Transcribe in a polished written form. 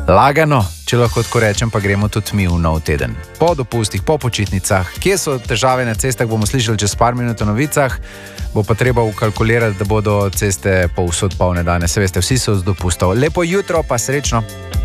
Lagano, če lahko tako rečem, pa gremo tudi mi v nov teden. Po dopustih, po počitnicah, kje so težave na cestah, bomo slišali čez par minut o novicah, bo pa treba ukalkulirati, da bodo ceste povsod polne danes. Se veste, vsi so z dopustov. Lepo jutro, pa srečno!